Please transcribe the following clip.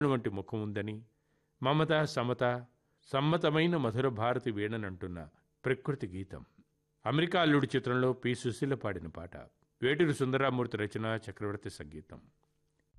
వంటి ముఖం ఉందని, మమత సమత సమ్మతమైన మధుర భారతి వీణనంటున్న ప్రకృతి గీతం. అమెరికా అల్లుడి చిత్రంలో పి. సుశీల పాడిన పాట. వేటూరి సుందరరామూర్తి రచన, చక్రవర్తి సంగీతం.